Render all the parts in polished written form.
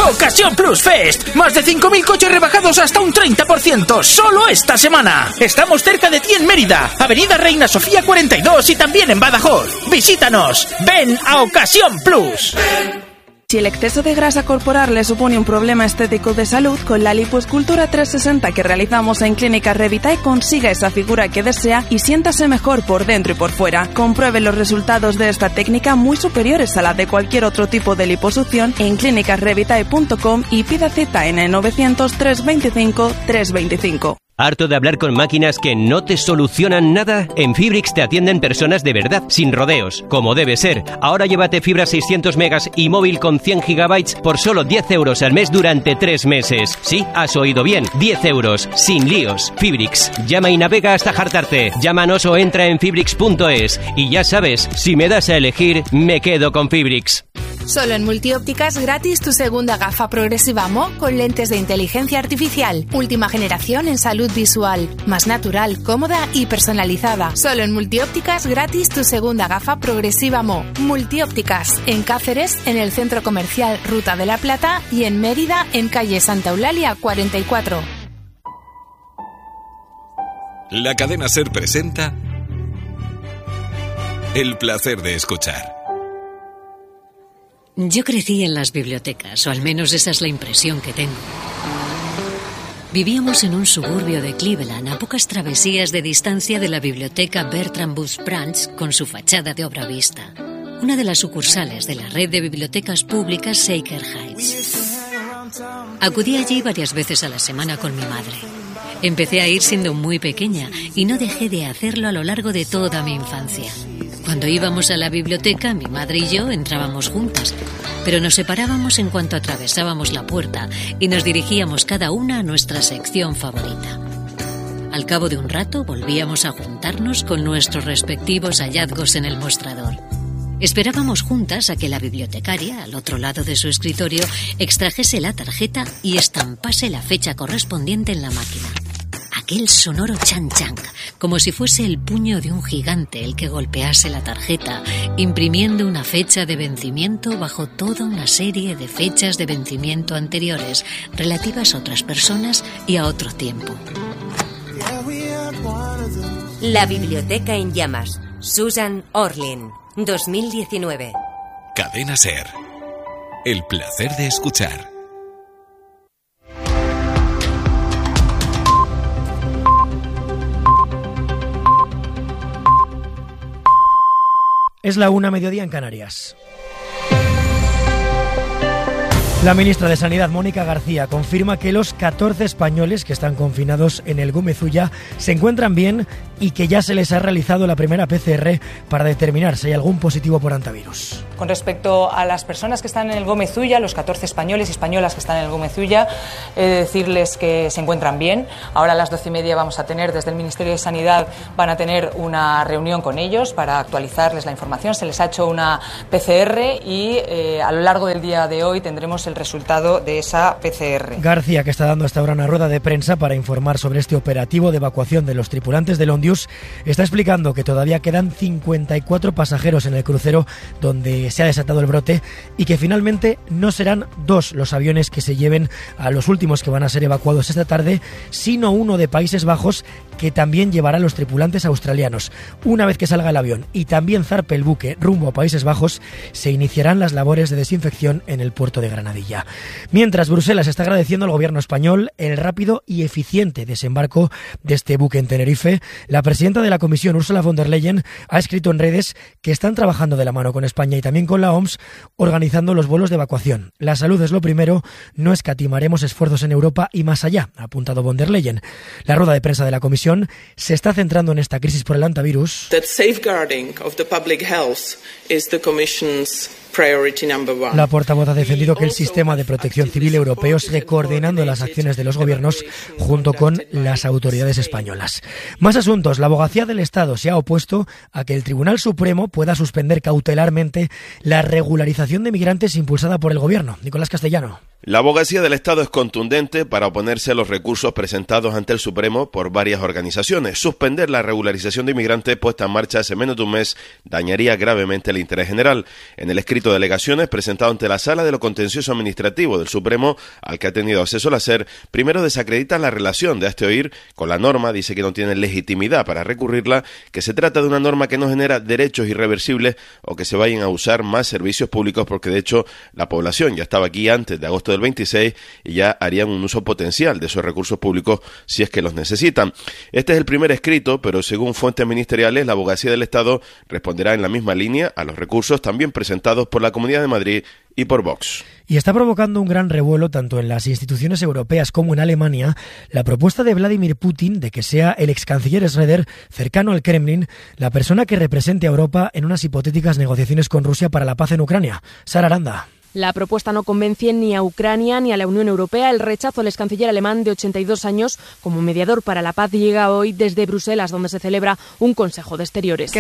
Ocasión Plus Fest. Más de 5.000 coches rebajados hasta un 30%. Solo esta semana. Estamos cerca de ti en Mérida, Avenida Reina Sofía 42 y también en Badajoz. Visítanos. Ven a Ocasión Plus. Si el exceso de grasa corporal le supone un problema estético de salud, con la lipoescultura 360 que realizamos en Clínica Revitae consiga esa figura que desea y siéntase mejor por dentro y por fuera. Compruebe los resultados de esta técnica muy superiores a la de cualquier otro tipo de liposucción en clinicasrevitae.com y pida cita en el 900 325 325. ¿Harto de hablar con máquinas que no te solucionan nada? En Fibrix te atienden personas de verdad, sin rodeos, como debe ser. Ahora llévate fibra 600 megas y móvil con 100 gigabytes por solo 10 euros al mes durante 3 meses. Sí, has oído bien, 10 euros, sin líos. Fibrix, llama y navega hasta hartarte. Llámanos o entra en fibrix.es. Y ya sabes, si me das a elegir, me quedo con Fibrix. Solo en Multiópticas gratis tu segunda gafa progresiva Mo con lentes de inteligencia artificial. Última generación en salud visual. Más natural, cómoda y personalizada. Solo en Multiópticas gratis tu segunda gafa progresiva Mo. Multiópticas. En Cáceres, en el Centro Comercial Ruta de la Plata y en Mérida, en calle Santa Eulalia 44. La cadena SER presenta El placer de escuchar. Yo crecí en las bibliotecas, o al menos esa es la impresión que tengo. Vivíamos en un suburbio de Cleveland, a pocas travesías de distancia de la biblioteca Bertram Booth Branch, con su fachada de obra vista. Una de las sucursales de la red de bibliotecas públicas Shaker Heights. Acudí allí varias veces a la semana con mi madre. Empecé a ir siendo muy pequeña y no dejé de hacerlo a lo largo de toda mi infancia. Cuando íbamos a la biblioteca, mi madre y yo entrábamos juntas, pero nos separábamos en cuanto atravesábamos la puerta y nos dirigíamos cada una a nuestra sección favorita. Al cabo de un rato volvíamos a juntarnos con nuestros respectivos hallazgos en el mostrador. Esperábamos juntas a que la bibliotecaria, al otro lado de su escritorio, extrajese la tarjeta y estampase la fecha correspondiente en la máquina. Aquel sonoro chan-chan, como si fuese el puño de un gigante el que golpease la tarjeta, imprimiendo una fecha de vencimiento bajo toda una serie de fechas de vencimiento anteriores, relativas a otras personas y a otro tiempo. La biblioteca en llamas. Susan Orlean, 2019. Cadena SER. El placer de escuchar. Es la 1:00 mediodía en Canarias. La ministra de Sanidad, Mónica García, confirma que los 14 españoles que están confinados en el Gómez Ulla se encuentran bien y que ya se les ha realizado la primera PCR para determinar si hay algún positivo por hantavirus. Con respecto a las personas que están en el Gómez Ulla, los 14 españoles y españolas que están en el Gómez Ulla, he de decirles que se encuentran bien. Ahora a las 12:30 vamos a tener, desde el Ministerio de Sanidad, van a tener una reunión con ellos para actualizarles la información. Se les ha hecho una PCR y a lo largo del día de hoy tendremos el resultado de esa PCR. García, que está dando hasta ahora una rueda de prensa para informar sobre este operativo de evacuación de los tripulantes del Ondius, está explicando que todavía quedan 54 pasajeros en el crucero donde se ha desatado el brote y que finalmente no serán 2 los aviones que se lleven a los últimos que van a ser evacuados esta tarde, sino uno de Países Bajos que también llevará a los tripulantes australianos. Una vez que salga el avión y también zarpe el buque rumbo a Países Bajos, se iniciarán las labores de desinfección en el puerto de Granadilla. Mientras, Bruselas está agradeciendo al gobierno español el rápido y eficiente desembarco de este buque en Tenerife. La presidenta de la Comisión, Ursula von der Leyen, ha escrito en redes que están trabajando de la mano con España y también con la OMS, organizando los vuelos de evacuación. La salud es lo primero, no escatimaremos esfuerzos en Europa y más allá, ha apuntado von der Leyen. La rueda de prensa de la Comisión se está centrando en esta crisis por el hantavirus. La portavoz ha defendido que el sistema de protección civil europeo sigue coordinando las acciones de los gobiernos junto con las autoridades españolas. Más asuntos. La Abogacía del Estado se ha opuesto a que el Tribunal Supremo pueda suspender cautelarmente la regularización de migrantes impulsada por el gobierno. Nicolás Castellano. La abogacía del Estado es contundente para oponerse a los recursos presentados ante el Supremo por varias organizaciones. Suspender la regularización de inmigrantes puesta en marcha hace menos de un mes dañaría gravemente el interés general. En el escrito de alegaciones presentado ante la Sala de lo Contencioso Administrativo del Supremo, al que ha tenido acceso la SER, primero desacredita la relación de este oír con la norma, dice que no tiene legitimidad para recurrirla, que se trata de una norma que no genera derechos irreversibles o que se vayan a usar más servicios públicos, porque de hecho la población ya estaba aquí antes de agosto del 26 y ya harían un uso potencial de esos recursos públicos si es que los necesitan. Este es el primer escrito, pero según fuentes ministeriales, la abogacía del Estado responderá en la misma línea a los recursos también presentados por la Comunidad de Madrid y por Vox. Y está provocando un gran revuelo tanto en las instituciones europeas como en Alemania la propuesta de Vladimir Putin de que sea el ex canciller Schröder, cercano al Kremlin, la persona que represente a Europa en unas hipotéticas negociaciones con Rusia para la paz en Ucrania. Sara Aranda. La propuesta no convence ni a Ucrania ni a la Unión Europea. El rechazo al ex canciller alemán de 82 años como mediador para la paz llega hoy desde Bruselas, donde se celebra un Consejo de Exteriores.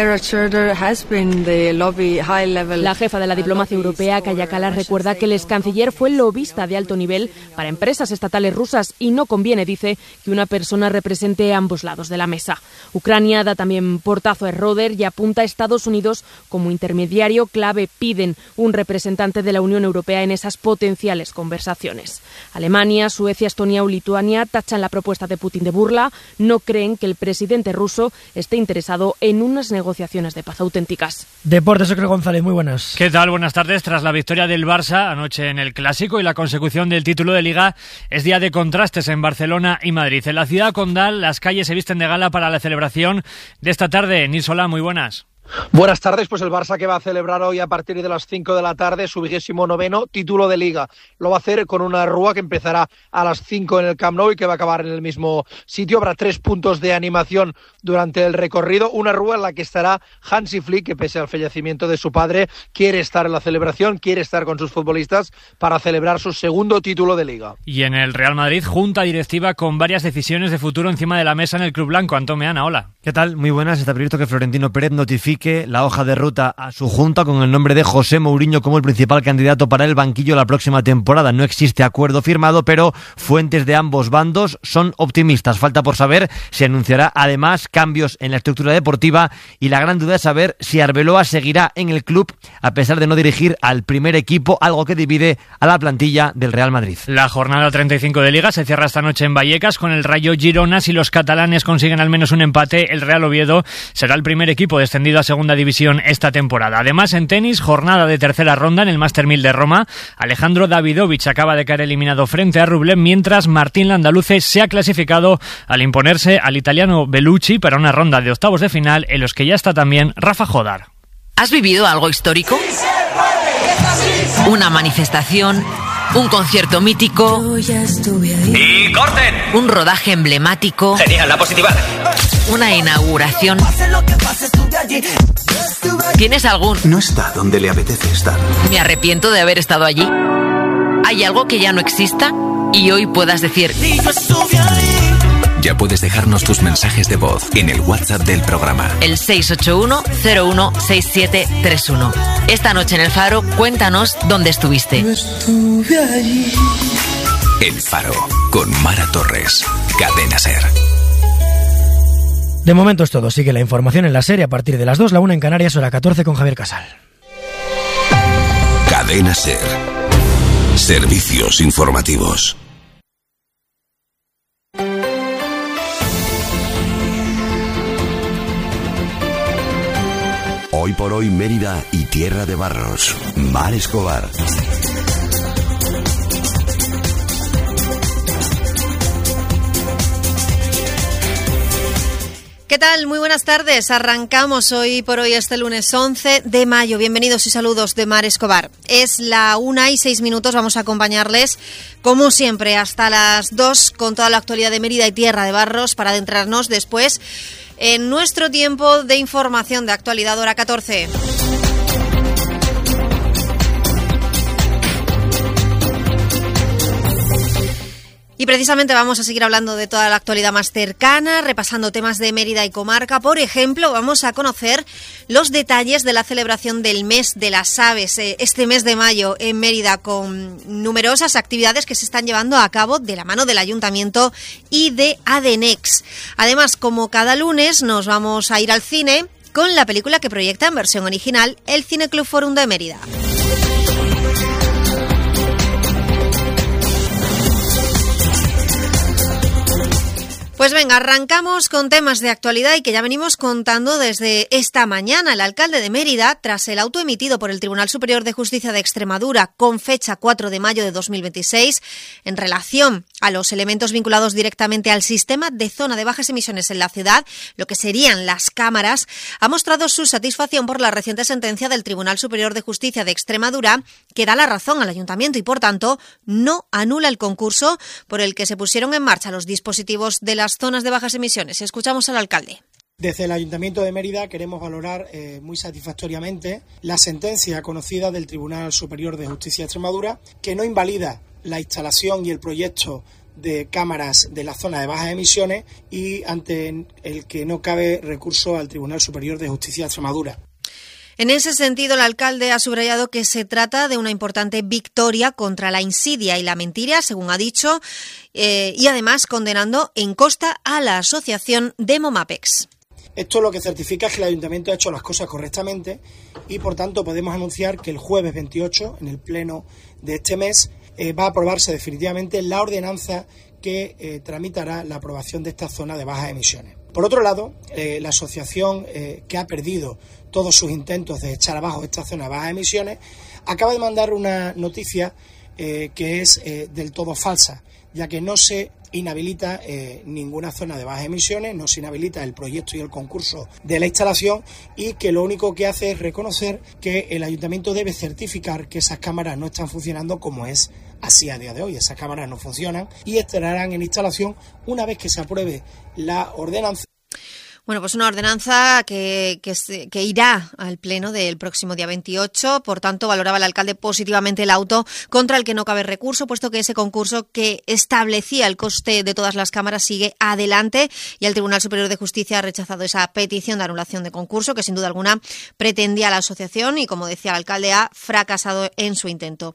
La jefa de la diplomacia europea, Kaja Kallas, recuerda que el ex canciller fue lobista de alto nivel para empresas estatales rusas y no conviene, dice, que una persona represente ambos lados de la mesa. Ucrania da también portazo a Schröder y apunta a Estados Unidos como intermediario clave. Piden un representante de la Unión Europea en esas potenciales conversaciones. Alemania, Suecia, Estonia o Lituania tachan la propuesta de Putin de burla. No creen que el presidente ruso esté interesado en unas negociaciones de paz auténticas. Deportes, Óscar González, muy buenas. ¿Qué tal? Buenas tardes. Tras la victoria del Barça anoche en el Clásico y la consecución del título de Liga, es día de contrastes en Barcelona y Madrid. En la ciudad condal, las calles se visten de gala para la celebración de esta tarde. Nils Solá, muy buenas. Buenas tardes, pues el Barça que va a celebrar hoy a partir de las 5 de la tarde su 29º título de Liga. Lo va a hacer con una rúa que empezará a las 5 en el Camp Nou y que va a acabar en el mismo sitio. Habrá 3 puntos de animación durante el recorrido. Una rúa en la que estará Hansi Flick, que pese al fallecimiento de su padre, quiere estar en la celebración, quiere estar con sus futbolistas para celebrar su segundo título de Liga. Y en el Real Madrid, junta directiva con varias decisiones de futuro encima de la mesa en el Club Blanco. Antón Meana, hola. ¿Qué tal? Muy buenas. Está previsto que Florentino Pérez notifique la hoja de ruta a su junta con el nombre de José Mourinho como el principal candidato para el banquillo la próxima temporada. No existe acuerdo firmado, pero fuentes de ambos bandos son optimistas. Falta por saber si anunciará además cambios en la estructura deportiva y la gran duda es saber si Arbeloa seguirá en el club a pesar de no dirigir al primer equipo, algo que divide a la plantilla del Real Madrid. La jornada 35 de Liga se cierra esta noche en Vallecas con el Rayo Girona. Si los catalanes consiguen al menos un empate, el Real Oviedo será el primer equipo descendido a segunda división esta temporada. Además, en tenis, jornada de tercera ronda en el Master 1000 de Roma. Alejandro Davidovich acaba de caer eliminado frente a Rublev, mientras Martín Landaluce se ha clasificado al imponerse al italiano Bellucci para una ronda de octavos de final en los que ya está también Rafa Jodar. ¿Has vivido algo histórico? Una manifestación, un concierto mítico. ¡Y corten! Un rodaje emblemático. Genial, la positiva. Una inauguración. ¿Tienes algún? No está donde le apetece estar. Me arrepiento de haber estado allí. ¿Hay algo que ya no exista? Y hoy puedas decir... Ya puedes dejarnos tus mensajes de voz en el WhatsApp del programa. El 681-016731. Esta noche en El Faro, cuéntanos dónde estuviste. El Faro, con Mara Torres. Cadena SER. De momento es todo. Sigue la información en la serie a partir de las 2, la 1 en Canarias, hora 14 con Javier Casal. Cadena SER. Servicios informativos. Hoy por hoy Mérida y Tierra de Barros. Mar Escobar. ¿Qué tal? Muy buenas tardes. Arrancamos hoy por hoy este lunes 11 de mayo. Bienvenidos y saludos de Mar Escobar. Es la 1:06. Vamos a acompañarles, como siempre, hasta las 2 con toda la actualidad de Mérida y Tierra de Barros para adentrarnos después en nuestro tiempo de información de actualidad, hora 14. Y precisamente vamos a seguir hablando de toda la actualidad más cercana, repasando temas de Mérida y comarca. Por ejemplo, vamos a conocer los detalles de la celebración del mes de las aves, este mes de mayo en Mérida, con numerosas actividades que se están llevando a cabo de la mano del Ayuntamiento y de Adenex. Además, como cada lunes, nos vamos a ir al cine con la película que proyecta en versión original el Cineclub Forum de Mérida. Pues venga, arrancamos con temas de actualidad y que ya venimos contando desde esta mañana. El alcalde de Mérida, tras el auto emitido por el Tribunal Superior de Justicia de Extremadura con fecha 4 de mayo de 2026, en relación a los elementos vinculados directamente al sistema de zona de bajas emisiones en la ciudad, lo que serían las cámaras, ha mostrado su satisfacción por la reciente sentencia del Tribunal Superior de Justicia de Extremadura, que da la razón al ayuntamiento y, por tanto, no anula el concurso por el que se pusieron en marcha los dispositivos de las zonas de bajas emisiones. Escuchamos al alcalde. Desde el Ayuntamiento de Mérida queremos valorar muy satisfactoriamente la sentencia conocida del Tribunal Superior de Justicia de Extremadura, que no invalida la instalación y el proyecto de cámaras de la zona de bajas emisiones y ante el que no cabe recurso al Tribunal Superior de Justicia de Extremadura. En ese sentido, el alcalde ha subrayado que se trata de una importante victoria contra la insidia y la mentira, según ha dicho, y además condenando en costa a la asociación Demomapex. Esto lo que certifica es que el Ayuntamiento ha hecho las cosas correctamente y, por tanto, podemos anunciar que el jueves 28, en el pleno de este mes, va a aprobarse definitivamente la ordenanza que tramitará la aprobación de esta zona de bajas emisiones. Por otro lado, la asociación que ha perdido todos sus intentos de echar abajo esta zona de bajas emisiones acaba de mandar una noticia que es del todo falsa, ya que no se inhabilita ninguna zona de bajas emisiones, no se inhabilita el proyecto y el concurso de la instalación y que lo único que hace es reconocer que el ayuntamiento debe certificar que esas cámaras no están funcionando como es así a día de hoy. Esas cámaras no funcionan y estarán en instalación una vez que se apruebe la ordenanza. Bueno, pues una ordenanza que irá al pleno del próximo día 28. Por tanto, valoraba el alcalde positivamente el auto contra el que no cabe recurso, puesto que ese concurso que establecía el coste de todas las cámaras sigue adelante y el Tribunal Superior de Justicia ha rechazado esa petición de anulación de concurso que sin duda alguna pretendía la asociación y, como decía el alcalde, ha fracasado en su intento.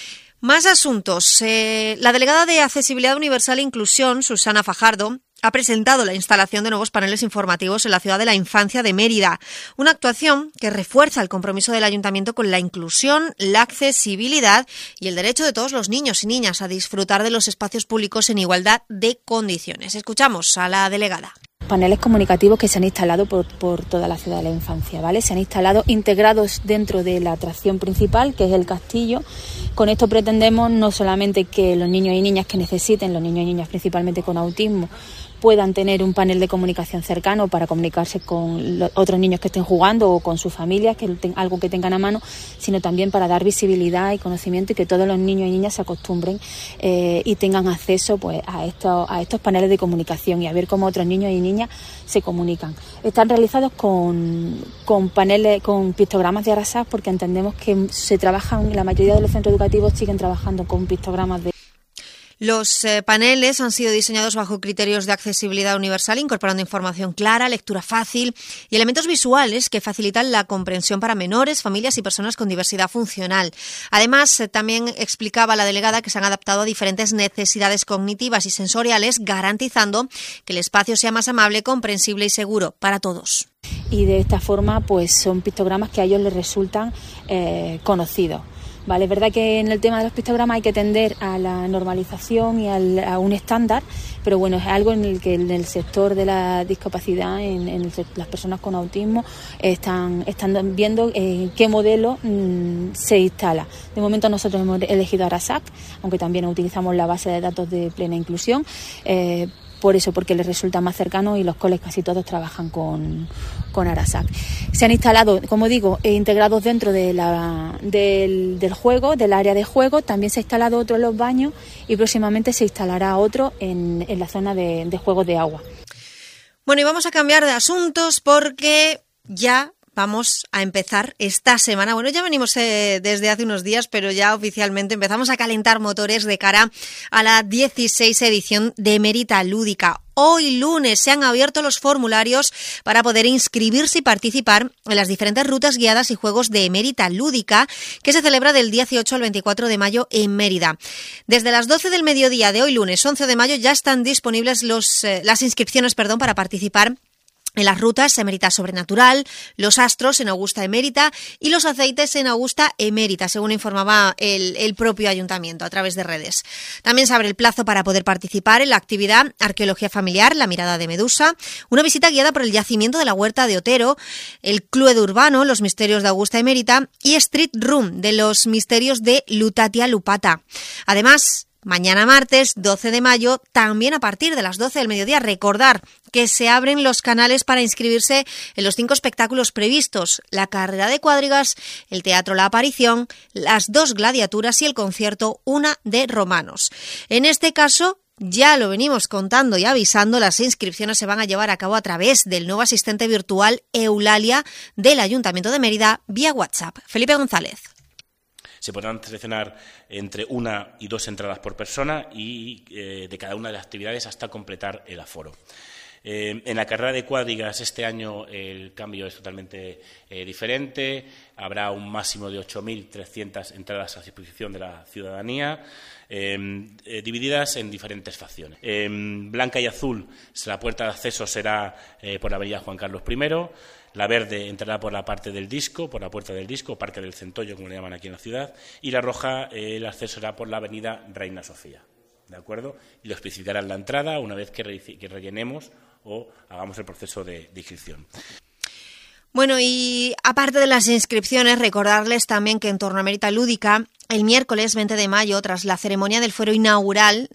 Más asuntos. La delegada de Accesibilidad Universal e Inclusión, Susana Fajardo, ha presentado la instalación de nuevos paneles informativos en la ciudad de la infancia de Mérida, una actuación que refuerza el compromiso del ayuntamiento con la inclusión, la accesibilidad y el derecho de todos los niños y niñas a disfrutar de los espacios públicos en igualdad de condiciones. Escuchamos a la delegada. Paneles comunicativos que se han instalado por toda la ciudad de la infancia, ¿vale? Se han instalado integrados dentro de la atracción principal, que es el castillo. Con esto pretendemos no solamente que los niños y niñas que necesiten, los niños y niñas principalmente con autismo, puedan tener un panel de comunicación cercano para comunicarse con los otros niños que estén jugando o con sus familias, algo que tengan a mano, sino también para dar visibilidad y conocimiento y que todos los niños y niñas se acostumbren y tengan acceso pues a estos paneles de comunicación y a ver cómo otros niños y niñas se comunican. Están realizados con paneles, con pictogramas de Arasac, porque entendemos que se trabajan, la mayoría de los centros educativos siguen trabajando con pictogramas de... Los paneles han sido diseñados bajo criterios de accesibilidad universal, incorporando información clara, lectura fácil y elementos visuales que facilitan la comprensión para menores, familias y personas con diversidad funcional. Además, también explicaba la delegada que se han adaptado a diferentes necesidades cognitivas y sensoriales, garantizando que el espacio sea más amable, comprensible y seguro para todos. Y de esta forma, pues son pictogramas que a ellos les resultan conocidos. Vale, es verdad que en el tema de los pictogramas hay que tender a la normalización y a un estándar, pero bueno, es algo en el que en el sector de la discapacidad, las personas con autismo, están viendo qué modelo se instala. De momento nosotros hemos elegido Arasac, aunque también utilizamos la base de datos de plena inclusión, por eso, porque les resulta más cercano y los coles casi todos trabajan con Arasac. Se han instalado, como digo, integrados dentro de del juego, del área de juego. También se ha instalado otro en los baños y próximamente se instalará otro en la zona de juegos de agua. Bueno, y vamos a cambiar de asuntos porque ya vamos a empezar esta semana. Bueno, ya venimos desde hace unos días, pero ya oficialmente empezamos a calentar motores de cara a la 16 edición de Emérita Lúdica. Hoy lunes se han abierto los formularios para poder inscribirse y participar en las diferentes rutas guiadas y juegos de Emérita Lúdica, que se celebra del 18 al 24 de mayo en Mérida. Desde las 12 del mediodía de hoy lunes 11 de mayo ya están disponibles las inscripciones para participar en las rutas Emérita Sobrenatural, los astros en Augusta Emérita y los aceites en Augusta Emérita, según informaba el propio ayuntamiento a través de redes. También se abre el plazo para poder participar en la actividad Arqueología Familiar, La Mirada de Medusa, una visita guiada por el yacimiento de la Huerta de Otero, el Cluedo Urbano, los misterios de Augusta Emérita y Street Room de los misterios de Lutatia Lupata. Además, mañana martes 12 de mayo, también a partir de las 12 del mediodía, recordar que se abren los canales para inscribirse en los 5 espectáculos previstos: la carrera de cuadrigas, el teatro La Aparición, las 2 gladiaturas y el concierto Una de Romanos. En este caso, ya lo venimos contando y avisando, las inscripciones se van a llevar a cabo a través del nuevo asistente virtual Eulalia del Ayuntamiento de Mérida vía WhatsApp. Felipe González. Se podrán seleccionar entre 1 y 2 entradas por persona y de cada una de las actividades hasta completar el aforo. En la carrera de cuadrigas este año el cambio es totalmente diferente. Habrá un máximo de 8.300 entradas a disposición de la ciudadanía, divididas en diferentes facciones. Blanca y azul, la puerta de acceso será por la avenida Juan Carlos I. La verde entrará por la parte del disco, por la puerta del disco, Parque del Centollo, como le llaman aquí en la ciudad, y la roja, el acceso será por la avenida Reina Sofía, ¿de acuerdo? Y lo especificarán la entrada una vez que rellenemos o hagamos el proceso de inscripción. Bueno, y aparte de las inscripciones, recordarles también que en torno a Emérita Lúdica, el miércoles 20 de mayo, tras la ceremonia del fuego inaugural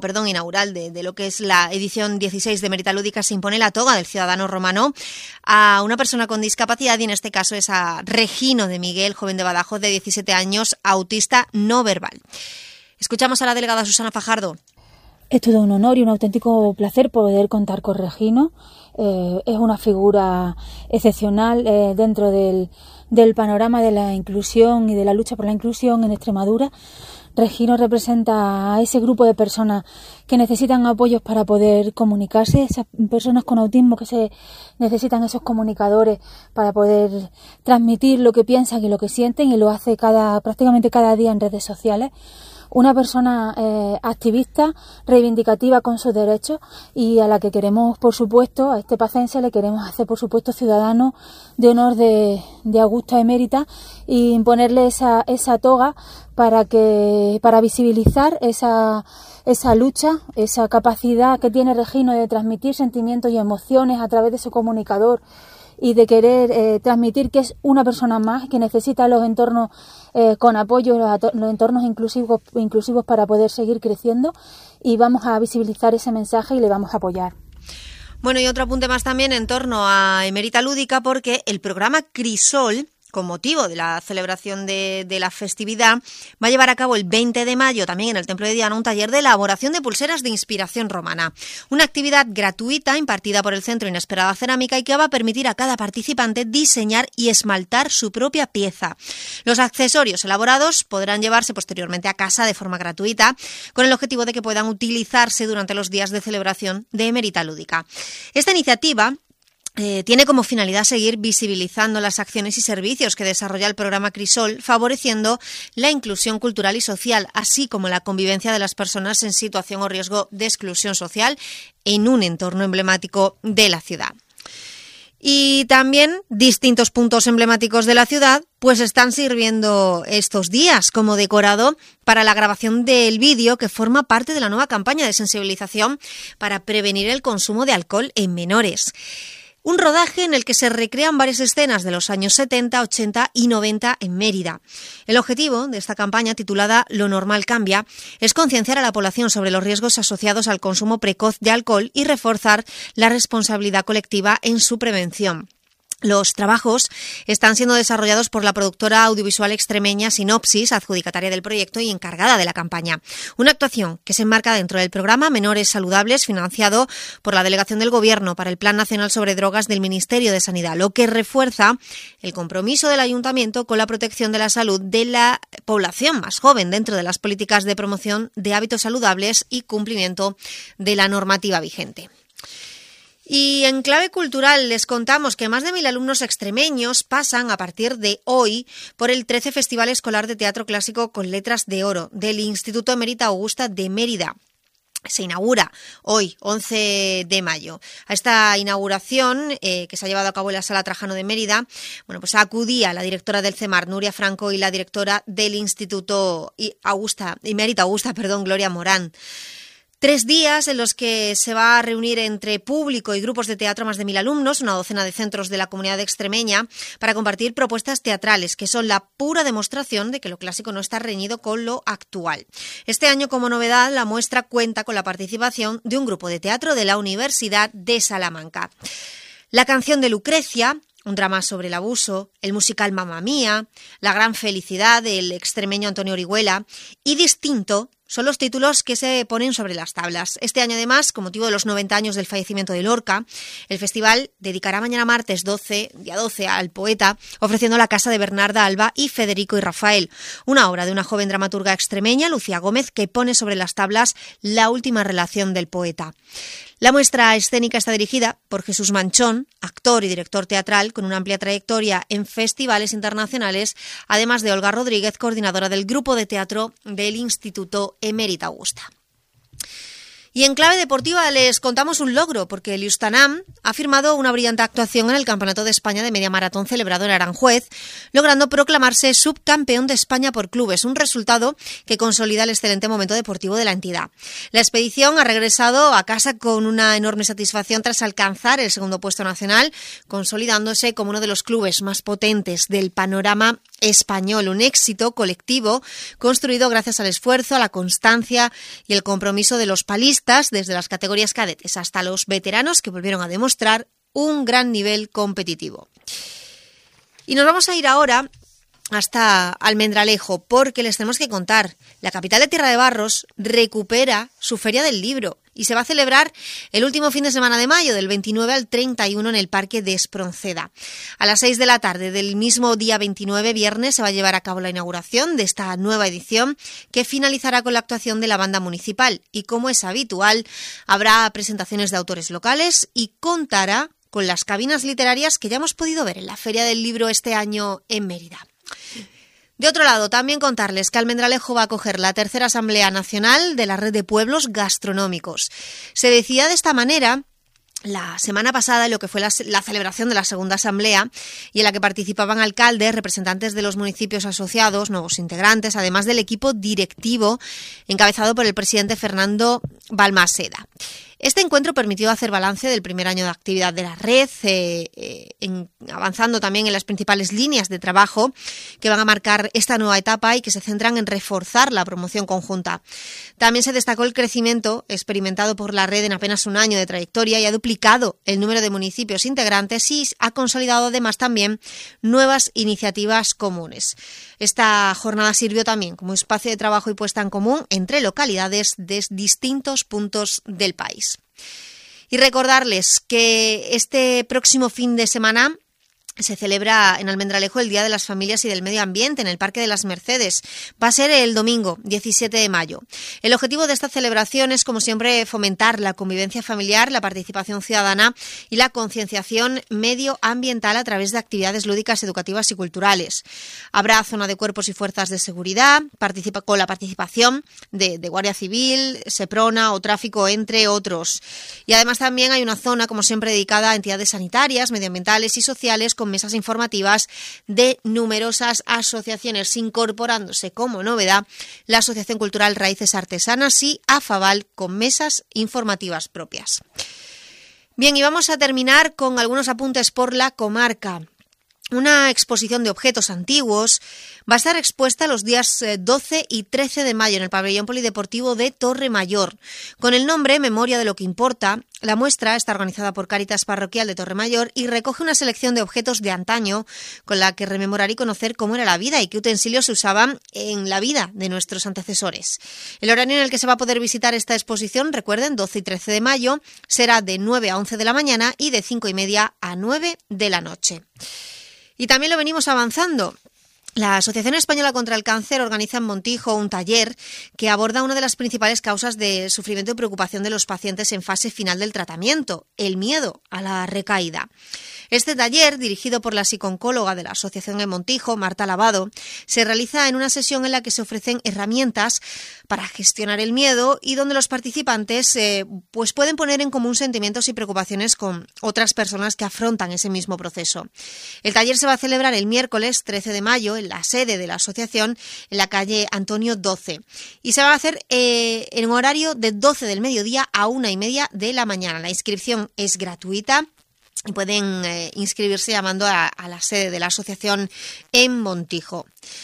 de lo que es la edición 16 de Emérita Lúdica, se impone la toga del ciudadano romano a una persona con discapacidad, y en este caso es a Regino de Miguel, joven de Badajoz de 17 años, autista no verbal. Escuchamos a la delegada Susana Fajardo. Es todo un honor y un auténtico placer poder contar con Regino. Es una figura excepcional dentro del panorama de la inclusión y de la lucha por la inclusión en Extremadura. Regino representa a ese grupo de personas que necesitan apoyos para poder comunicarse, esas personas con autismo que se necesitan esos comunicadores para poder transmitir lo que piensan y lo que sienten, y lo hace prácticamente cada día en redes sociales. Una persona activista, reivindicativa con sus derechos, y a la que queremos, por supuesto, a este pacense le queremos hacer, por supuesto, ciudadano de honor de Augusta Emérita, y imponerle esa toga para visibilizar esa lucha, esa capacidad que tiene Regino de transmitir sentimientos y emociones a través de su comunicador, y de querer transmitir que es una persona más que necesita los entornos con apoyo, los entornos inclusivos para poder seguir creciendo, y vamos a visibilizar ese mensaje y le vamos a apoyar. Bueno, y otro apunte más también en torno a Emérita Lúdica, porque el programa Crisol, con motivo de la celebración de la festividad, va a llevar a cabo el 20 de mayo, también en el Templo de Diana, un taller de elaboración de pulseras de inspiración romana. Una actividad gratuita impartida por el Centro Inesperada Cerámica, y que va a permitir a cada participante diseñar y esmaltar su propia pieza. Los accesorios elaborados podrán llevarse posteriormente a casa de forma gratuita, con el objetivo de que puedan utilizarse durante los días de celebración de Emérita Lúdica. Esta iniciativa tiene como finalidad seguir visibilizando las acciones y servicios que desarrolla el programa Crisol, favoreciendo la inclusión cultural y social, así como la convivencia de las personas en situación o riesgo de exclusión social en un entorno emblemático de la ciudad. Y también distintos puntos emblemáticos de la ciudad pues están sirviendo estos días como decorado para la grabación del vídeo que forma parte de la nueva campaña de sensibilización para prevenir el consumo de alcohol en menores. Un rodaje en el que se recrean varias escenas de los años 70, 80 y 90 en Mérida. El objetivo de esta campaña, titulada Lo normal cambia, es concienciar a la población sobre los riesgos asociados al consumo precoz de alcohol y reforzar la responsabilidad colectiva en su prevención. Los trabajos están siendo desarrollados por la productora audiovisual extremeña Sinopsis, adjudicataria del proyecto y encargada de la campaña. Una actuación que se enmarca dentro del programa Menores Saludables, financiado por la Delegación del Gobierno para el Plan Nacional sobre Drogas del Ministerio de Sanidad, lo que refuerza el compromiso del Ayuntamiento con la protección de la salud de la población más joven dentro de las políticas de promoción de hábitos saludables y cumplimiento de la normativa vigente. Y en clave cultural les contamos que más de 1.000 alumnos extremeños pasan a partir de hoy por el 13 Festival Escolar de Teatro Clásico con Letras de Oro del Instituto Emérita Augusta de Mérida. Se inaugura hoy, 11 de mayo. A esta inauguración, que se ha llevado a cabo en la Sala Trajano de Mérida, pues acudía la directora del CEMAR, Nuria Franco, y la directora del Instituto Emérita Augusta, Gloria Morán. 3 días en los que se va a reunir entre público y grupos de teatro más de 1.000 alumnos, una docena de centros de la comunidad extremeña, para compartir propuestas teatrales que son la pura demostración de que lo clásico no está reñido con lo actual. Este año, como novedad, la muestra cuenta con la participación de un grupo de teatro de la Universidad de Salamanca. La canción de Lucrecia, un drama sobre el abuso, el musical Mamma Mía, La gran felicidad del extremeño Antonio Orihuela y Distinto son los títulos que se ponen sobre las tablas. Este año, además, con motivo de los 90 años del fallecimiento de Lorca, el festival dedicará mañana martes día 12 al poeta, ofreciendo La casa de Bernarda Alba y Federico y Rafael, una obra de una joven dramaturga extremeña, Lucía Gómez, que pone sobre las tablas la última relación del poeta. La muestra escénica está dirigida por Jesús Manchón, actor y director teatral con una amplia trayectoria en festivales internacionales, además de Olga Rodríguez, coordinadora del grupo de teatro del Instituto Emérita Augusta. Y en clave deportiva les contamos un logro, porque el Iustanam ha firmado una brillante actuación en el Campeonato de España de Media Maratón celebrado en Aranjuez, logrando proclamarse subcampeón de España por clubes, un resultado que consolida el excelente momento deportivo de la entidad. La expedición ha regresado a casa con una enorme satisfacción tras alcanzar el segundo puesto nacional, consolidándose como uno de los clubes más potentes del panorama español, un éxito colectivo construido gracias al esfuerzo, a la constancia y el compromiso de los palistas, desde las categorías cadetes hasta los veteranos, que volvieron a demostrar un gran nivel competitivo. Y nos vamos a ir ahora hasta Almendralejo, porque les tenemos que contar, la capital de Tierra de Barros recupera su Feria del Libro y se va a celebrar el último fin de semana de mayo, del 29 al 31, en el Parque de Espronceda. A las 6 de la tarde del mismo día 29, viernes, se va a llevar a cabo la inauguración de esta nueva edición, que finalizará con la actuación de la banda municipal. Y como es habitual, habrá presentaciones de autores locales y contará con las cabinas literarias que ya hemos podido ver en la Feria del Libro este año en Mérida. De otro lado, también contarles que Almendralejo va a acoger la tercera Asamblea Nacional de la Red de Pueblos Gastronómicos. Se decía de esta manera la semana pasada en lo que fue la celebración de la segunda asamblea, y en la que participaban alcaldes, representantes de los municipios asociados, nuevos integrantes, además del equipo directivo encabezado por el presidente Fernando Balmaseda. Este encuentro permitió hacer balance del primer año de actividad de la red, avanzando también en las principales líneas de trabajo que van a marcar esta nueva etapa y que se centran en reforzar la promoción conjunta. También se destacó el crecimiento experimentado por la red en apenas un año de trayectoria, y ha duplicado el número de municipios integrantes y ha consolidado además también nuevas iniciativas comunes. Esta jornada sirvió también como espacio de trabajo y puesta en común entre localidades de distintos puntos del país. Y recordarles que este próximo fin de semana se celebra en Almendralejo el Día de las Familias y del Medio Ambiente en el Parque de las Mercedes. Va a ser el domingo 17 de mayo. El objetivo de esta celebración es, como siempre, fomentar la convivencia familiar, la participación ciudadana y la concienciación medioambiental a través de actividades lúdicas, educativas y culturales. Habrá zona de cuerpos y fuerzas de seguridad, con la participación de Guardia Civil, Seprona o Tráfico, entre otros. Y además también hay una zona, como siempre, dedicada a entidades sanitarias, medioambientales y sociales, con mesas informativas de numerosas asociaciones, incorporándose como novedad la Asociación Cultural Raíces Artesanas y AFAVAL, con mesas informativas propias. Bien, y vamos a terminar con algunos apuntes por la comarca. una exposición de objetos antiguos va a estar expuesta los días 12 y 13 de mayo en el pabellón polideportivo de Torremayor. Con el nombre Memoria de lo que importa, la muestra está organizada por Cáritas Parroquial de Torremayor y recoge una selección de objetos de antaño con la que rememorar y conocer cómo era la vida y qué utensilios se usaban en la vida de nuestros antecesores. El horario en el que se va a poder visitar esta exposición, recuerden, 12 y 13 de mayo, será de 9 a 11 de la mañana y de 5:30 a 9 de la noche. Y también lo venimos avanzando. La Asociación Española contra el Cáncer organiza en Montijo un taller que aborda una de las principales causas de sufrimiento y preocupación de los pacientes en fase final del tratamiento, el miedo a la recaída. Este taller, dirigido por la psicooncóloga de la Asociación en Montijo, Marta Lavado, se realiza en una sesión en la que se ofrecen herramientas para gestionar el miedo y donde los participantes pues pueden poner en común sentimientos y preocupaciones con otras personas que afrontan ese mismo proceso. El taller se va a celebrar el miércoles 13 de mayo en la sede de la asociación en la calle Antonio 12 y se va a hacer en un horario de 12 del mediodía a 1:30 de la mañana. La inscripción es gratuita y pueden inscribirse llamando a la sede de la asociación en Montijo.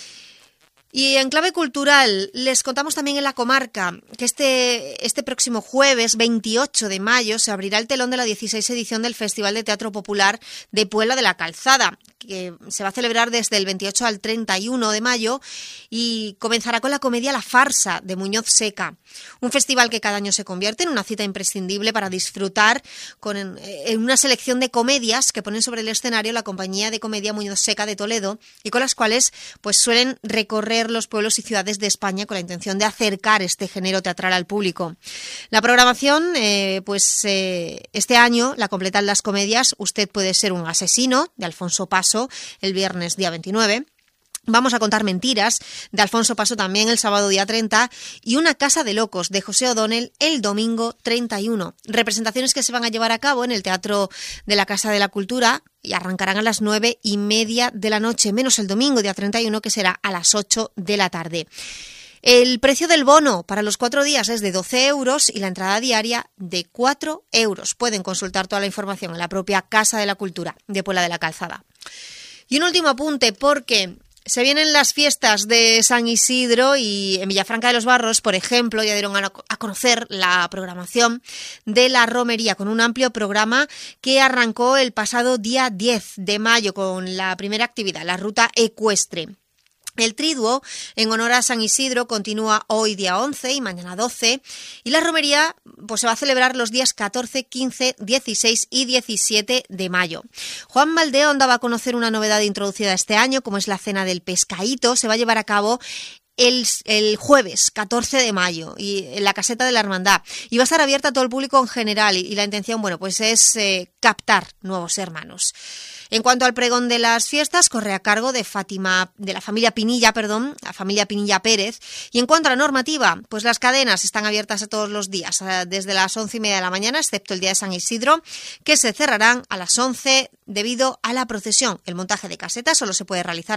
Y en clave cultural, les contamos también en la comarca que este próximo jueves 28 de mayo se abrirá el telón de la 16ª edición del Festival de Teatro Popular de Puebla de la Calzada, que se va a celebrar desde el 28 al 31 de mayo y comenzará con la comedia La Farsa de Muñoz Seca, un festival que cada año se convierte en una cita imprescindible para disfrutar en una selección de comedias que ponen sobre el escenario la compañía de comedia Muñoz Seca de Toledo y con las cuales pues suelen recorrer los pueblos y ciudades de España con la intención de acercar este género teatral al público. La programación, este año la completan las comedias Usted puede ser un asesino, de Alfonso Paso, el viernes día 29. Vamos a contar mentiras, de Alfonso Paso también el sábado día 30, y Una casa de locos, de José O'Donnell, el domingo 31. Representaciones que se van a llevar a cabo en el Teatro de la Casa de la Cultura y arrancarán a las 9:30 de la noche, menos el domingo día 31, que será a las 8 de la tarde. El precio del bono para los 4 días es de 12 euros y la entrada diaria de 4 euros. Pueden consultar toda la información en la propia Casa de la Cultura de Puebla de la Calzada. Y un último apunte, porque se vienen las fiestas de San Isidro y en Villafranca de los Barros, por ejemplo, ya dieron a conocer la programación de la romería con un amplio programa que arrancó el pasado día 10 de mayo con la primera actividad, la ruta ecuestre. El triduo, en honor a San Isidro, continúa hoy día 11 y mañana 12, y la romería pues se va a celebrar los días 14, 15, 16 y 17 de mayo. Juan Maldeón daba a conocer una novedad introducida este año, como es la cena del pescaíto. Se va a llevar a cabo el jueves 14 de mayo y en la caseta de la Hermandad, y va a estar abierta a todo el público en general, y la intención pues es captar nuevos hermanos. En cuanto al pregón de las fiestas, corre a cargo de la familia Pinilla Pérez. Y en cuanto a la normativa, pues las cadenas están abiertas a todos los días, desde las 11:30 de la mañana, excepto el día de San Isidro, que se cerrarán a las 11 debido a la procesión. El montaje de casetas solo se puede realizar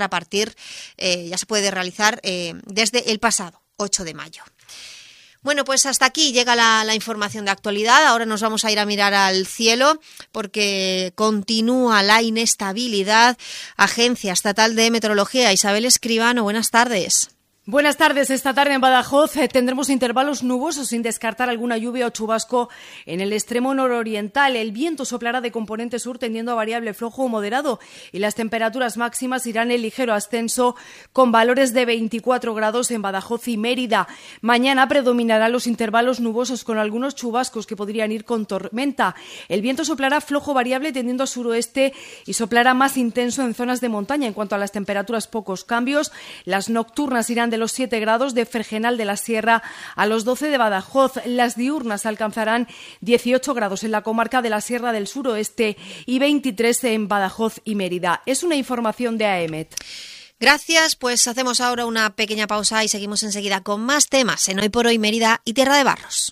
desde el pasado 8 de mayo. Bueno, pues hasta aquí llega la información de actualidad. Ahora nos vamos a ir a mirar al cielo porque continúa la inestabilidad. Agencia Estatal de Meteorología, Isabel Escribano, buenas tardes. Buenas tardes. Esta tarde en Badajoz tendremos intervalos nubosos sin descartar alguna lluvia o chubasco en el extremo nororiental. El viento soplará de componente sur tendiendo a variable flojo o moderado y las temperaturas máximas irán en ligero ascenso con valores de 24 grados en Badajoz y Mérida. Mañana predominarán los intervalos nubosos con algunos chubascos que podrían ir con tormenta. El viento soplará flojo variable tendiendo a suroeste y soplará más intenso en zonas de montaña. En cuanto a las temperaturas, pocos cambios. Las nocturnas irán de los 7 grados de Fergenal de la Sierra a los 12 de Badajoz. Las diurnas alcanzarán 18 grados en la comarca de la Sierra del Suroeste y 23 en Badajoz y Mérida. Es una información de AEMET. Gracias, pues hacemos ahora una pequeña pausa y seguimos enseguida con más temas en Hoy por Hoy Mérida y Tierra de Barros.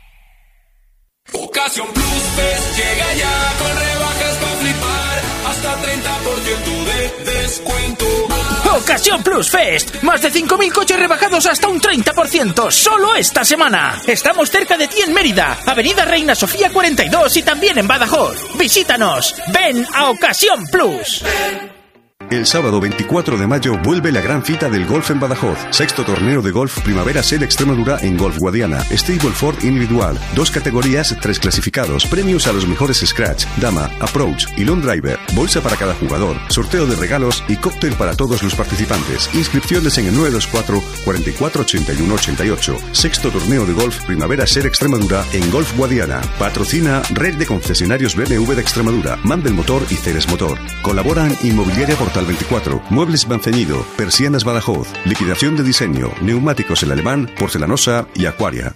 Ocasión Plus Fest llega ya con rebajas para flipar, hasta 30% de descuento. Ocasión Plus Fest. Más de 5.000 coches rebajados hasta un 30%. Solo esta semana. Estamos cerca de ti en Mérida, Avenida Reina Sofía 42 y también en Badajoz. Visítanos. Ven a Ocasión Plus. El sábado 24 de mayo vuelve la gran cita del golf en Badajoz. 6º torneo de golf Primavera Sede Extremadura en Golf Guadiana. Stableford individual. 2 categorías, 3 clasificados. Premios a los mejores scratch, dama, approach y long driver. Bolsa para cada jugador. Sorteo de regalos y cóctel para todos los participantes. Inscripciones en el 924 44 81 88. 6º torneo de golf Primavera Sede Extremadura en Golf Guadiana. Patrocina Red de Concesionarios BMW de Extremadura, Mandel Motor y Ceres Motor. Colaboran Inmobiliaria Portal 24, Muebles Banceñido, Persianas Badajoz, liquidación de diseño, neumáticos El Alemán, Porcelanosa y Aquaria.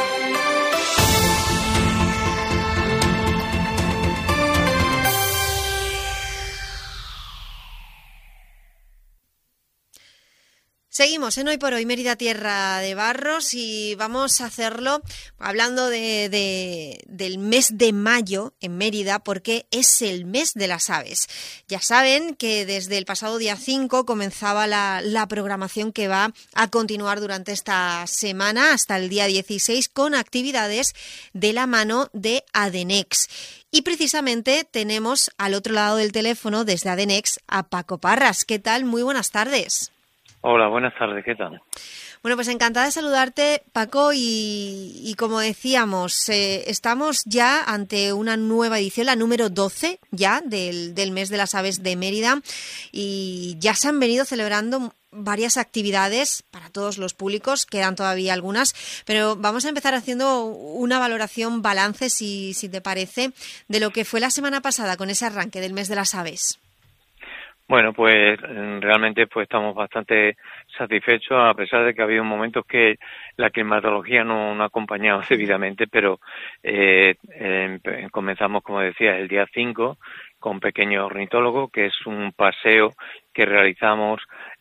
Seguimos en Hoy por Hoy, Mérida Tierra de Barros, y vamos a hacerlo hablando del mes de mayo en Mérida, porque es el mes de las aves. Ya saben que desde el pasado día 5 comenzaba la programación que va a continuar durante esta semana hasta el día 16 con actividades de la mano de Adenex. Y precisamente tenemos al otro lado del teléfono desde Adenex a Paco Parras. ¿Qué tal? Muy buenas tardes. Hola, buenas tardes, ¿qué tal? Bueno, pues encantada de saludarte, Paco, y como decíamos, estamos ya ante una nueva edición, la número 12 ya del mes de las aves de Mérida, y ya se han venido celebrando varias actividades para todos los públicos, quedan todavía algunas, pero vamos a empezar haciendo una valoración, balance, si te parece, de lo que fue la semana pasada con ese arranque del mes de las aves. Bueno, pues realmente pues estamos bastante satisfechos, a pesar de que ha habido momentos que la climatología no ha acompañado debidamente, pero comenzamos, como decía, el día 5 con Pequeño Ornitólogo, que es un paseo que realizamos.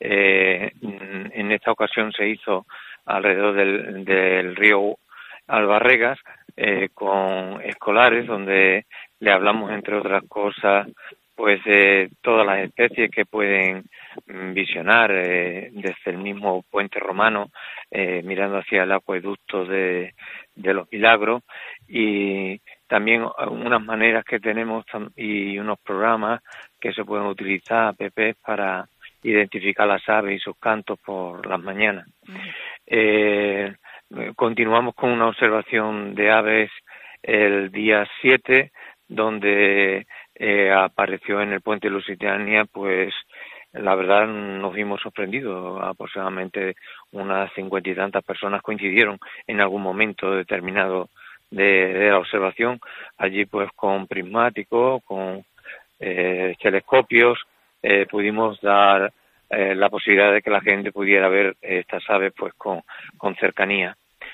En esta ocasión se hizo alrededor del río Albarregas con escolares, donde le hablamos, entre otras cosas, pues todas las especies que pueden visionar desde el mismo puente romano, mirando hacia el acueducto de los Milagros, y también unas maneras que tenemos y unos programas que se pueden utilizar, apps, para identificar las aves y sus cantos por las mañanas. Continuamos con una observación de aves el día 7, donde apareció en el puente Lusitania, pues la verdad nos vimos sorprendidos. Aproximadamente unas 50 y tantas personas coincidieron en algún momento determinado de la observación. Allí pues con prismáticos, con telescopios, pudimos dar la posibilidad de que la gente pudiera ver estas aves pues con cercanía.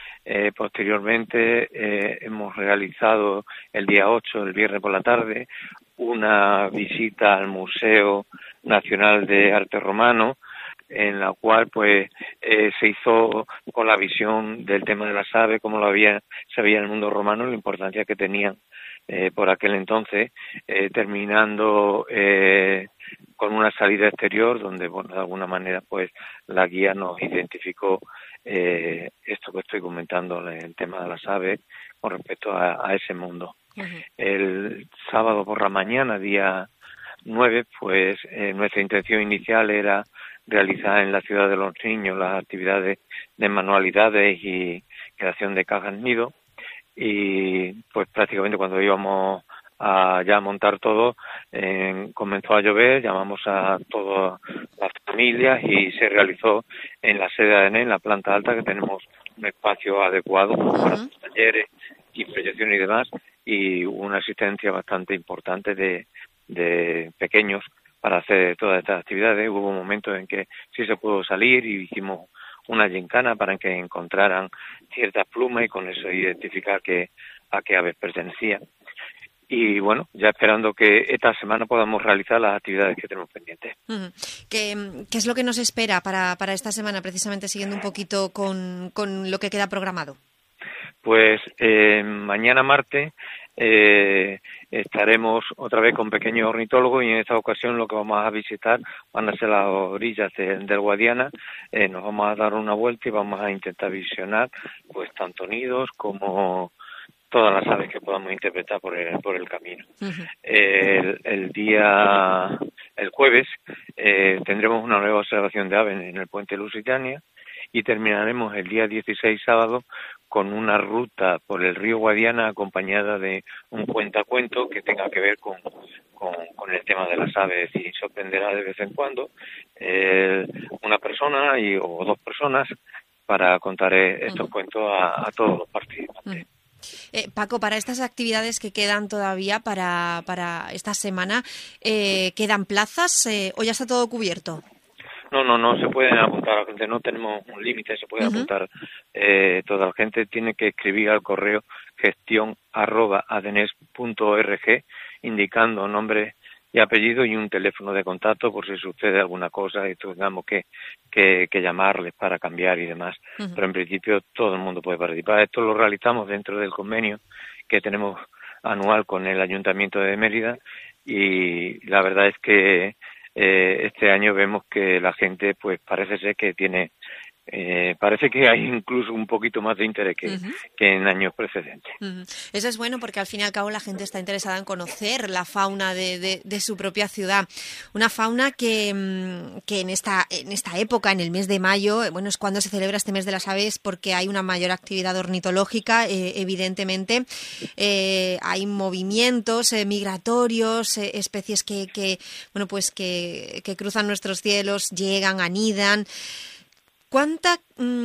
Posteriormente hemos realizado el día 8, el viernes por la tarde, una visita al Museo Nacional de Arte Romano, en la cual pues se hizo con la visión del tema de las aves, como se veía en el mundo romano, la importancia que tenían por aquel entonces, terminando con una salida exterior donde, bueno, de alguna manera pues la guía nos identificó esto que estoy comentando, el tema de las aves, con respecto a ese mundo. Uh-huh. El sábado por la mañana, día 9, pues nuestra intención inicial era realizar en la Ciudad de los Niños las actividades de manualidades y creación de cajas nido, y pues prácticamente cuando íbamos a ya montar todo, comenzó a llover, llamamos a todas las familias y se realizó en la sede de Adenex, en la planta alta, que tenemos un espacio adecuado para los talleres y proyecciones y demás, y una asistencia bastante importante de pequeños para hacer todas estas actividades. Hubo momentos en que sí se pudo salir y hicimos una gincana para que encontraran ciertas plumas y con eso identificar a qué aves pertenecían. Y bueno, ya esperando que esta semana podamos realizar las actividades que tenemos pendientes. Uh-huh. ¿Qué es lo que nos espera para esta semana, precisamente siguiendo un poquito con lo que queda programado? Pues mañana martes estaremos otra vez con pequeños ornitólogos y en esta ocasión lo que vamos a visitar van a ser las orillas del Guadiana. Nos vamos a dar una vuelta y vamos a intentar visionar pues tanto nidos como todas las aves que podamos interpretar por el camino. El jueves tendremos una nueva observación de aves en el puente Lusitania y terminaremos el día 16, sábado, con una ruta por el río Guadiana acompañada de un cuentacuento que tenga que ver con el tema de las aves, y sorprenderá de vez en cuando una persona o dos personas para contar estos cuentos a todos los participantes. Paco, para estas actividades que quedan todavía para esta semana, ¿quedan plazas o ya está todo cubierto? No se pueden apuntar a la gente, no tenemos un límite, se puede apuntar toda la gente, tiene que escribir al correo gestión@adenes.org indicando nombre y apellido y un teléfono de contacto por si sucede alguna cosa y tengamos que llamarles para cambiar y demás. Pero en principio todo el mundo puede participar. Esto lo realizamos dentro del convenio que tenemos anual con el Ayuntamiento de Mérida y la verdad es que este año vemos que la gente pues parece ser que tiene parece que hay incluso un poquito más de interés que en años precedentes. Eso es bueno porque al fin y al cabo la gente está interesada en conocer la fauna de su propia ciudad. Una fauna que en esta época, en el mes de mayo, bueno, es cuando se celebra este mes de las aves porque hay una mayor actividad ornitológica, evidentemente. Hay movimientos migratorios, especies que cruzan nuestros cielos, llegan, anidan. ¿Cuánta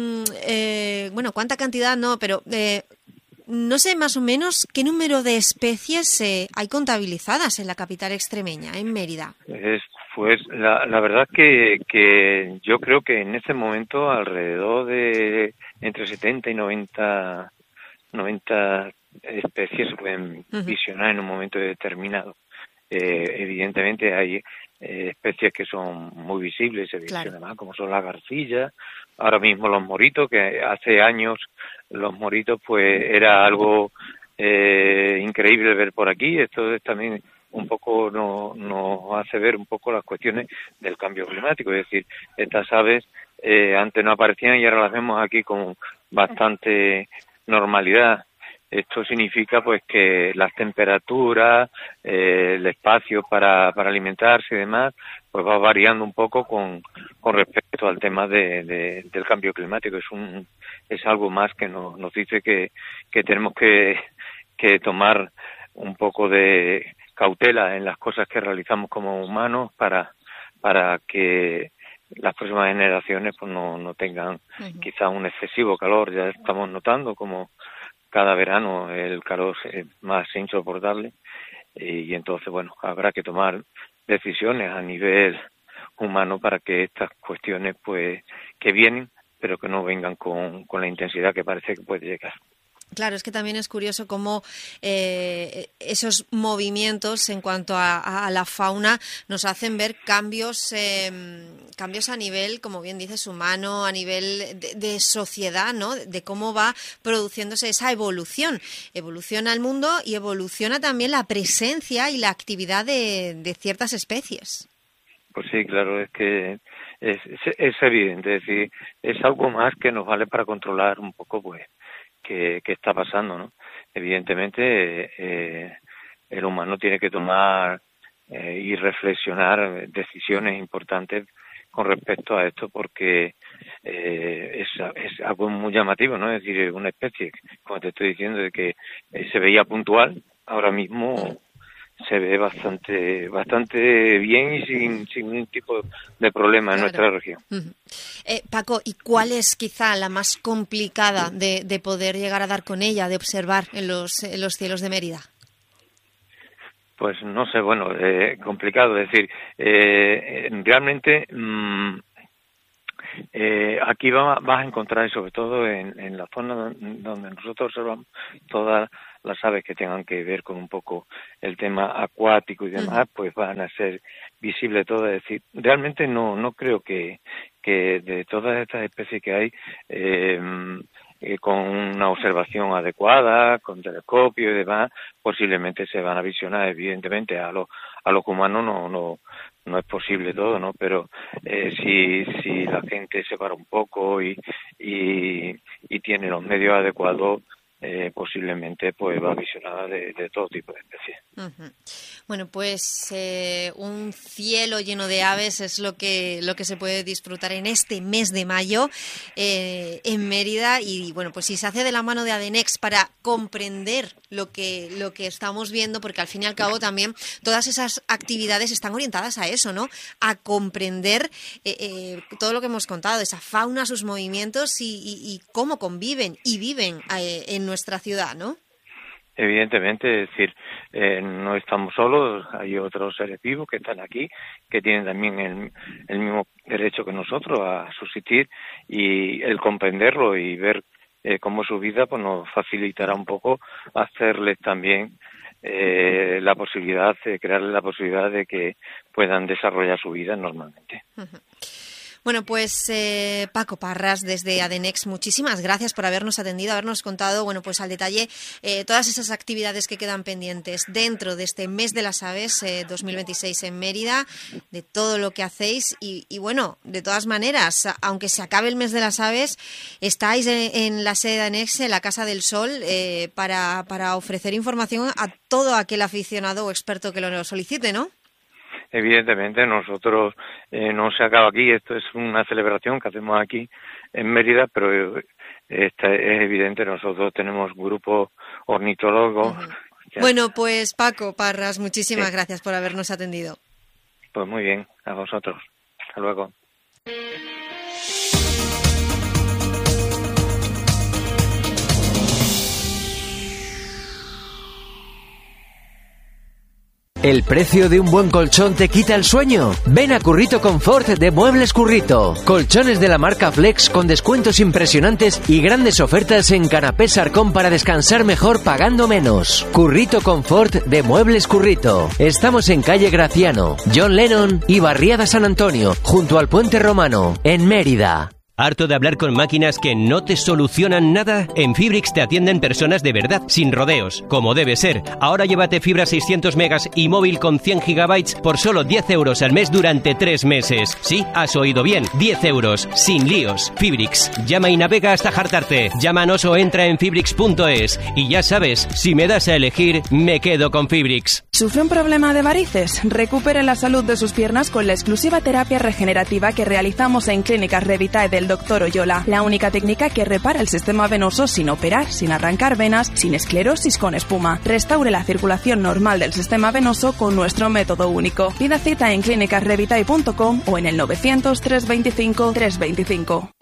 cantidad no? Pero no sé más o menos qué número de especies hay contabilizadas en la capital extremeña, en Mérida. Pues la verdad que yo creo que en este momento alrededor de entre 70 y 90 especies se pueden visionar en un momento determinado. Evidentemente hay especies que son muy visibles, se visionan más, como son las garcillas, ahora mismo los moritos, que hace años los moritos pues era algo increíble ver por aquí. Esto es también un poco nos hace ver un poco las cuestiones del cambio climático, es decir, estas aves antes no aparecían y ahora las vemos aquí con bastante normalidad. Esto significa pues que las temperaturas, el espacio para alimentarse y demás, pues va variando un poco con respecto al tema del cambio climático. Es algo más que nos dice que tenemos que tomar un poco de cautela en las cosas que realizamos como humanos para que las próximas generaciones pues no tengan quizá un excesivo calor. Ya estamos notando como cada verano el calor es más insoportable y entonces, bueno, habrá que tomar decisiones a nivel humano para que estas cuestiones, pues, que vienen, pero que no vengan con la intensidad que parece que puede llegar. Claro, es que también es curioso cómo esos movimientos en cuanto a la fauna nos hacen ver cambios a nivel, como bien dices, humano, a nivel de sociedad, ¿no? De cómo va produciéndose esa evolución. Evoluciona el mundo y evoluciona también la presencia y la actividad de ciertas especies. Pues sí, claro, es que es evidente, es decir, es algo más que nos vale para controlar un poco, pues, qué está pasando, ¿no? Evidentemente el humano tiene que tomar y reflexionar decisiones importantes con respecto a esto porque es algo muy llamativo, ¿no? Es decir, una especie, como te estoy diciendo, de que se veía puntual, ahora mismo se ve bastante bien y sin ningún tipo de problema en nuestra región. Paco, ¿y cuál es quizá la más complicada de poder llegar a dar con ella, de observar en los cielos de Mérida? Pues no sé, bueno, complicado, es decir, realmente aquí vas a encontrar, sobre todo en la zona donde nosotros observamos todas las aves que tengan que ver con un poco el tema acuático y demás, pues van a ser visibles todas. Es decir, realmente no creo que de todas estas especies que hay, con una observación adecuada, con telescopio y demás, posiblemente se van a visionar. Evidentemente a los humanos no es posible todo, ¿no? Pero si la gente se para un poco y tiene los medios adecuados, posiblemente pues va visionada de todo tipo de especies. Uh-huh. Bueno, pues un cielo lleno de aves es lo que se puede disfrutar en este mes de mayo en Mérida, y bueno, pues si se hace de la mano de ADNEX para comprender lo que estamos viendo, porque al fin y al cabo también todas esas actividades están orientadas a eso, ¿no? A comprender todo lo que hemos contado, esa fauna, sus movimientos y cómo conviven y viven en nuestra ciudad, ¿no? Evidentemente, es decir, no estamos solos, hay otros seres vivos que están aquí, que tienen también el mismo derecho que nosotros a subsistir, y el comprenderlo y ver cómo su vida pues nos facilitará un poco hacerles también crearles la posibilidad de que puedan desarrollar su vida normalmente. Uh-huh. Bueno, pues Paco Parras, desde ADNEX, muchísimas gracias por habernos atendido, habernos contado, bueno, pues al detalle todas esas actividades que quedan pendientes dentro de este mes de las aves 2026 en Mérida, de todo lo que hacéis y bueno, de todas maneras, aunque se acabe el mes de las aves, estáis en la sede de ADNEX, en la Casa del Sol, para ofrecer información a todo aquel aficionado o experto que lo solicite, ¿no? Evidentemente, nosotros no se acaba aquí, esto es una celebración que hacemos aquí en Mérida, pero es evidente, nosotros tenemos grupos ornitólogos. Uh-huh. Bueno, pues Paco Parras, muchísimas gracias por habernos atendido. Pues muy bien, a vosotros. Hasta luego. ¿El precio de un buen colchón te quita el sueño? Ven a Currito Confort de Muebles Currito. Colchones de la marca Flex con descuentos impresionantes y grandes ofertas en canapés Arcón para descansar mejor pagando menos. Currito Confort de Muebles Currito. Estamos en calle Graciano, John Lennon y Barriada San Antonio, junto al Puente Romano, en Mérida. ¿Harto de hablar con máquinas que no te solucionan nada? En Fibrix te atienden personas de verdad, sin rodeos, como debe ser. Ahora llévate fibra 600 megas y móvil con 100 gigabytes por solo 10 euros al mes durante 3 meses. Sí, has oído bien, 10 euros, sin líos. Fibrix, llama y navega hasta hartarte. Llámanos o entra en fibrix.es. Y ya sabes, si me das a elegir, me quedo con Fibrix. ¿Sufre un problema de varices? Recupere la salud de sus piernas con la exclusiva terapia regenerativa que realizamos en Clínicas Revitae del Dr. Oyola. La única técnica que repara el sistema venoso sin operar, sin arrancar venas, sin esclerosis con espuma. Restaure la circulación normal del sistema venoso con nuestro método único. Pida cita en clínicasrevitae.com o en el 900 325 325.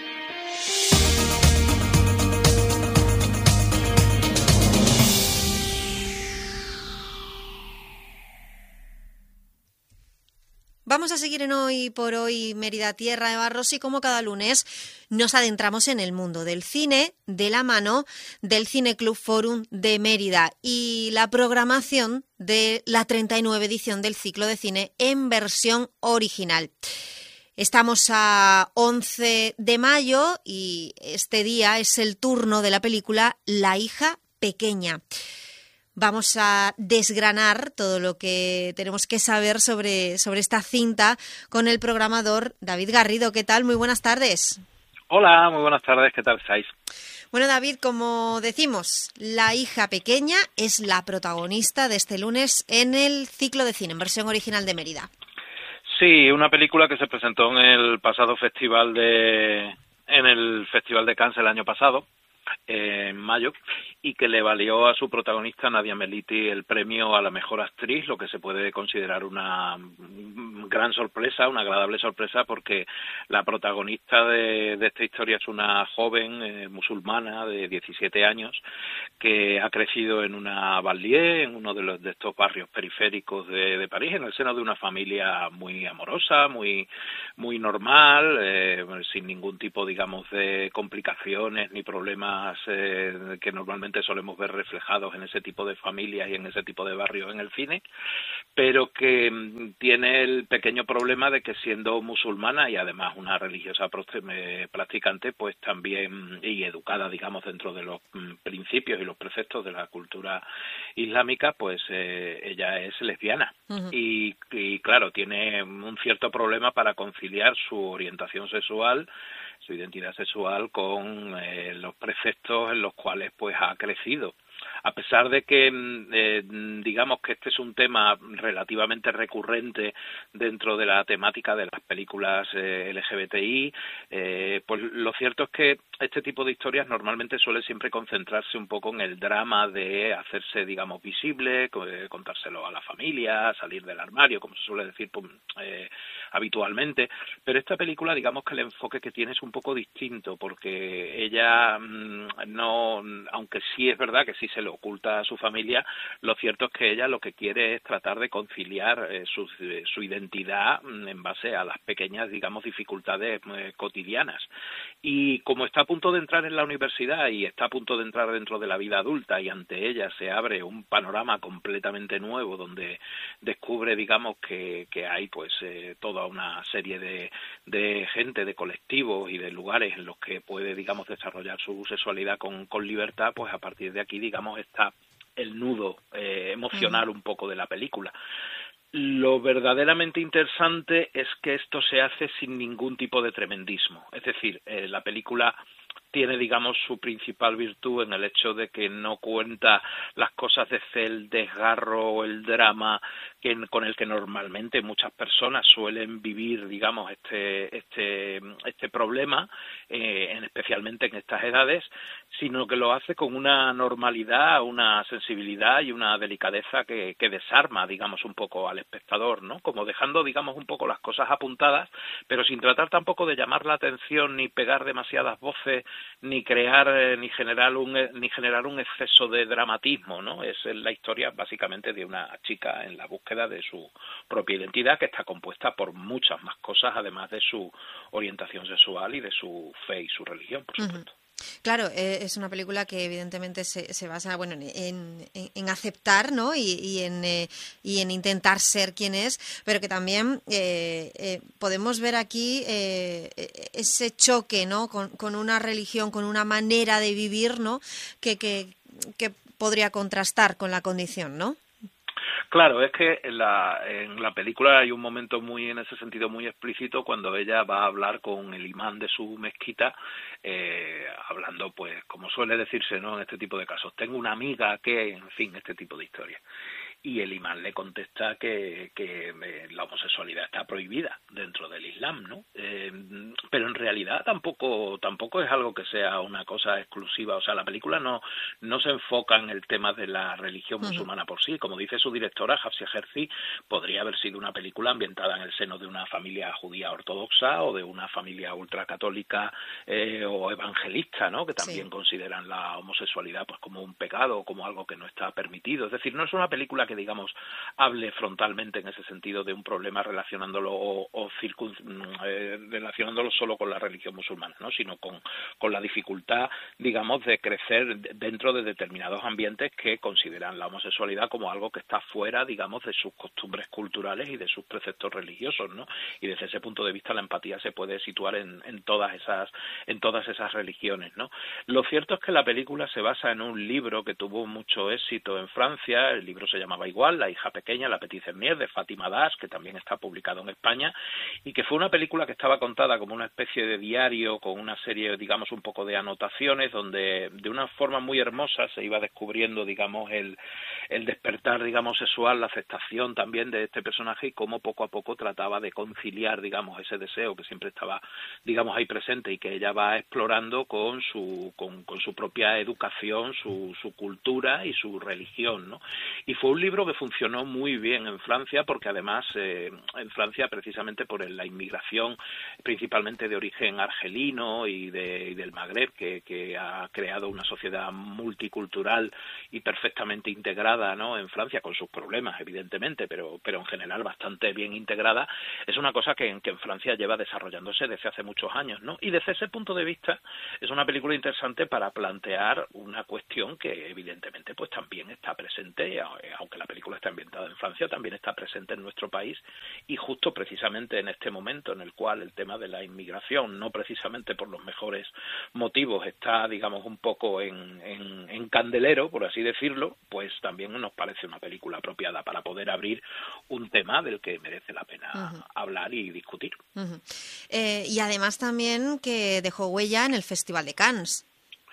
Vamos a seguir en Hoy por Hoy Mérida Tierra de Barros y como cada lunes nos adentramos en el mundo del cine de la mano del Cine Club Forum de Mérida y la programación de la 39 edición del ciclo de cine en versión original. Estamos a 11 de mayo y este día es el turno de la película La hija pequeña. Vamos a desgranar todo lo que tenemos que saber sobre esta cinta con el programador David Garrido. ¿Qué tal? Muy buenas tardes. Hola, muy buenas tardes. ¿Qué tal estáis? Bueno, David, como decimos, La hija pequeña es la protagonista de este lunes en el ciclo de cine, en versión original de Mérida. Sí, una película que se presentó en el pasado festival en el Festival de Cannes el año pasado, en mayo, y que le valió a su protagonista Nadia Meliti el premio a la mejor actriz, lo que se puede considerar una gran sorpresa, una agradable sorpresa, porque la protagonista de esta historia es una joven musulmana de 17 años que ha crecido en una banlieue, en uno de estos barrios periféricos de París, en el seno de una familia muy amorosa, muy normal, sin ningún tipo, digamos, de complicaciones ni problemas que normalmente solemos ver reflejados en ese tipo de familias y en ese tipo de barrios en el cine, pero que tiene el pequeño problema de que siendo musulmana y además una religiosa practicante, pues también, y educada, digamos, dentro de los principios y los preceptos de la cultura islámica, pues ella es lesbiana. Y claro, tiene un cierto problema para conciliar su orientación sexual, su identidad sexual, con los preceptos en los cuales pues ha crecido. A pesar de que digamos que este es un tema relativamente recurrente dentro de la temática de las películas LGBTI, pues lo cierto es que este tipo de historias normalmente suele siempre concentrarse un poco en el drama de hacerse, digamos, visible, contárselo a la familia, salir del armario, como se suele decir habitualmente, pero esta película, digamos que el enfoque que tiene es un poco distinto, porque ella no, aunque sí es verdad que sí se le oculta a su familia, lo cierto es que ella lo que quiere es tratar de conciliar su identidad en base a las pequeñas, digamos, dificultades cotidianas. Y como está a punto de entrar en la universidad y está a punto de entrar dentro de la vida adulta, y ante ella se abre un panorama completamente nuevo donde descubre, digamos, que hay pues toda una serie de gente, de colectivos y de lugares en los que puede, digamos, desarrollar su sexualidad con libertad, pues a partir de aquí, digamos, está el nudo emocional un poco de la película. Lo verdaderamente interesante es que esto se hace sin ningún tipo de tremendismo. Es decir, la película tiene, digamos, su principal virtud en el hecho de que no cuenta las cosas desde el desgarro o el drama con el que normalmente muchas personas suelen vivir, digamos, este problema, especialmente en estas edades, sino que lo hace con una normalidad, una sensibilidad y una delicadeza que desarma, digamos, un poco al espectador, ¿no? Como dejando, digamos, un poco las cosas apuntadas, pero sin tratar tampoco de llamar la atención ni pegar demasiadas voces, ni crear ni generar un exceso de dramatismo, ¿no? Es la historia básicamente de una chica en la búsqueda de su propia identidad, que está compuesta por muchas más cosas, además de su orientación sexual y de su fe y su religión, por supuesto. Claro, es una película que evidentemente se basa, bueno, en aceptar, ¿no? y en intentar ser quien es, pero que también podemos ver aquí ese choque, ¿no? Con una religión, con una manera de vivir, ¿no? que podría contrastar con la condición, ¿no? Claro, es que en la película hay un momento en ese sentido muy explícito cuando ella va a hablar con el imán de su mezquita, hablando, pues, como suele decirse, ¿no? En este tipo de casos, tengo una amiga que, en fin, este tipo de historias. Y el imán le contesta que la homosexualidad está prohibida dentro del Islam, ¿no? Pero en realidad tampoco es algo que sea una cosa exclusiva. O sea, la película no se enfoca en el tema de la religión musulmana por sí. Como dice su directora, Hafsia Herzi, podría haber sido una película ambientada en el seno de una familia judía ortodoxa o de una familia ultracatólica o evangelista, ¿no? Que también consideran la homosexualidad pues como un pecado o como algo que no está permitido. Es decir, no es una película que, digamos, hable frontalmente en ese sentido de un problema relacionándolo relacionándolo solo con la religión musulmana, ¿no? Sino con la dificultad, digamos, de crecer dentro de determinados ambientes que consideran la homosexualidad como algo que está fuera, digamos, de sus costumbres culturales y de sus preceptos religiosos, ¿no? Y desde ese punto de vista la empatía se puede situar en todas esas religiones, ¿no? Lo cierto es que la película se basa en un libro que tuvo mucho éxito en Francia. El libro se llamaba igual, La hija pequeña, La Petite Sœur, de Fátima Das, que también está publicado en España, y que fue una película que estaba contada como una especie de diario, con una serie, digamos, un poco de anotaciones, donde de una forma muy hermosa se iba descubriendo, digamos, el despertar, digamos, sexual, la aceptación también de este personaje, y cómo poco a poco trataba de conciliar, digamos, ese deseo que siempre estaba, digamos, ahí presente, y que ella va explorando con su propia educación, su cultura y su religión, ¿no? Y fue un libro que funcionó muy bien en Francia, porque además en Francia, precisamente por la inmigración principalmente de origen argelino y del Magreb, que ha creado una sociedad multicultural y perfectamente integrada, ¿no? En Francia, con sus problemas, evidentemente, pero en general bastante bien integrada, es una cosa que en Francia lleva desarrollándose desde hace muchos años, ¿no? Y desde ese punto de vista es una película interesante para plantear una cuestión que evidentemente pues también está presente, aunque aunque la película está ambientada en Francia, también está presente en nuestro país, y justo precisamente en este momento en el cual el tema de la inmigración, no precisamente por los mejores motivos, está, digamos, un poco en candelero, por así decirlo, pues también nos parece una película apropiada para poder abrir un tema del que merece la pena hablar y discutir. Y además también que dejó huella en el Festival de Cannes.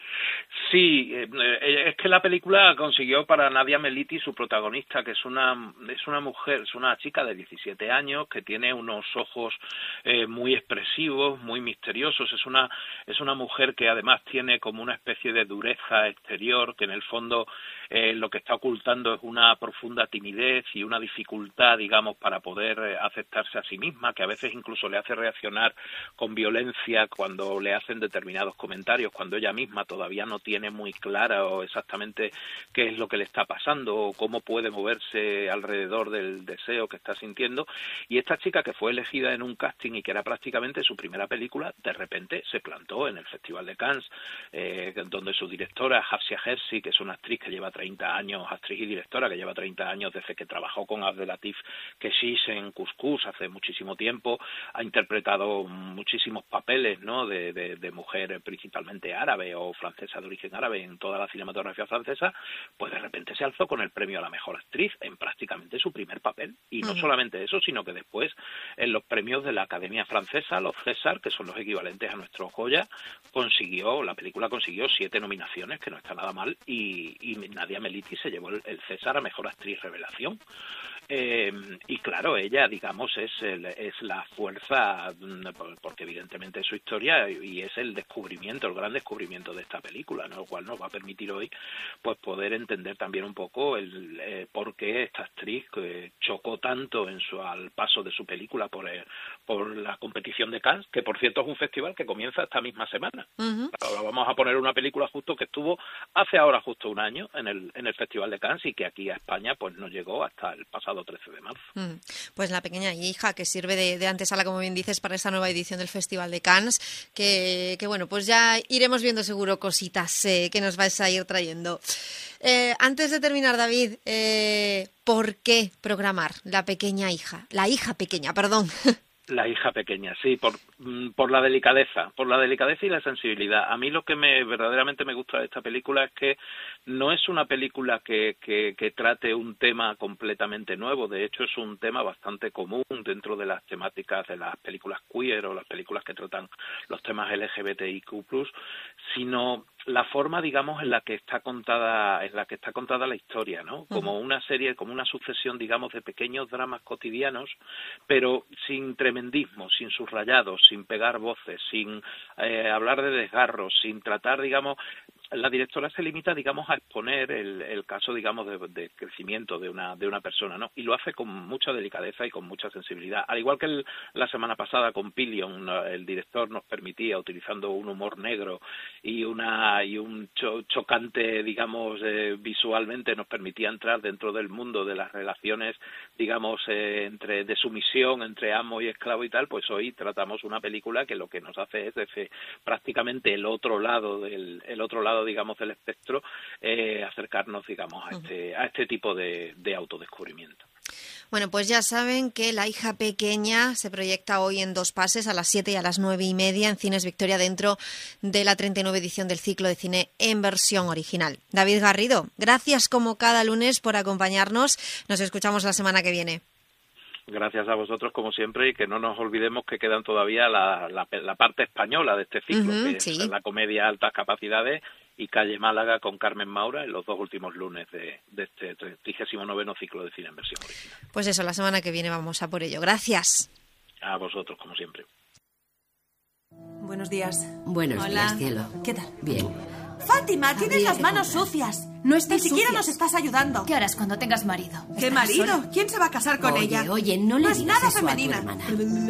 Sí, es que la película consiguió para Nadia Meliti, su protagonista, que es una mujer, es una chica de 17 años que tiene unos ojos muy expresivos, muy misteriosos. Es una mujer que además tiene como una especie de dureza exterior, que en el fondo lo que está ocultando es una profunda timidez y una dificultad, digamos, para poder aceptarse a sí misma, que a veces incluso le hace reaccionar con violencia cuando le hacen determinados comentarios, cuando ella misma todavía no tiene muy clara o exactamente qué es lo que le está pasando o cómo puede moverse alrededor del deseo que está sintiendo. Y esta chica, que fue elegida en un casting y que era prácticamente su primera película, de repente se plantó en el Festival de Cannes, donde su directora, Hafsia Hersi, que es una actriz que lleva 30 años, actriz y directora que lleva 30 años desde que trabajó con Abdelatif Kechiche en Couscous hace muchísimo tiempo, ha interpretado muchísimos papeles, ¿no?, de mujer principalmente árabe o francesa de origen árabe en toda la cinematografía francesa, pues de repente se alzó con el premio a la mejor actriz en prácticamente su primer papel. Y no solamente eso, sino que después en los premios de la Academia Francesa, los César, que son los equivalentes a nuestros Goya, la película consiguió 7 nominaciones, que no está nada mal, y Nadia Meliti se llevó el César a mejor actriz revelación. Y claro, ella, digamos, es la fuerza, porque evidentemente es su historia y es el gran descubrimiento de esta película, ¿no?, lo cual nos va a permitir hoy pues poder entender también un poco el por qué esta actriz chocó tanto al paso de su película por la competición de Cannes, que por cierto es un festival que comienza esta misma semana. Ahora vamos a poner una película justo que estuvo hace ahora justo un año en el Festival de Cannes y que aquí a España pues no llegó hasta el pasado 13 de marzo. Pues La pequeña hija, que sirve de antesala, como bien dices, para esta nueva edición del Festival de Cannes, que bueno, pues ya iremos viendo seguro cositas que nos vais a ir trayendo. Antes de terminar, David, ¿por qué programar La pequeña hija? La hija pequeña, perdón. La hija pequeña, sí, por la delicadeza y la sensibilidad. A mí lo que verdaderamente me gusta de esta película es que no es una película que trate un tema completamente nuevo. De hecho, es un tema bastante común dentro de las temáticas de las películas queer o las películas que tratan los temas LGBTIQ+, sino la forma, digamos, en la que está contada la historia, ¿no? Como una serie, como una sucesión, digamos, de pequeños dramas cotidianos, pero sin tremendismo, sin subrayados, sin pegar voces, sin hablar de desgarros, sin tratar, digamos. La directora se limita, digamos, a exponer el caso, digamos, de crecimiento de una persona, ¿no? Y lo hace con mucha delicadeza y con mucha sensibilidad. Al igual que la semana pasada con Pillion, el director nos permitía, utilizando un humor negro y un chocante, digamos, visualmente, nos permitía entrar dentro del mundo de las relaciones, digamos, de sumisión entre amo y esclavo y tal, pues hoy tratamos una película que lo que nos hace es desde prácticamente el otro lado, digamos, del espectro, acercarnos, digamos, a este tipo de autodescubrimiento. Bueno, pues ya saben que La hija pequeña se proyecta hoy en 2 pases, a las 7 y a las 9:30 en Cines Victoria, dentro de la 39 edición del ciclo de cine en versión original. David Garrido, gracias como cada lunes por acompañarnos. Nos escuchamos la semana que viene. Gracias a vosotros, como siempre, y que no nos olvidemos que quedan todavía la parte española de este ciclo, que es la comedia Altas Capacidades y Calle Málaga con Carmen Maura en los 2 últimos lunes de este 39º ciclo de cine en versión original. Pues eso, la semana que viene vamos a por ello. Gracias. A vosotros, como siempre. Buenos días. Buenos días, cielo. ¿Qué tal? Bien. Fátima, tienes las manos sucias. No estás Ni siquiera sucias. nos estás ayudando. ¿Qué harás cuando tengas marido? ¿Qué ¿Estarás marido? sola? ¿Quién se va a casar con ella? Oye, no le es digas nada eso femenina. a tu hermana.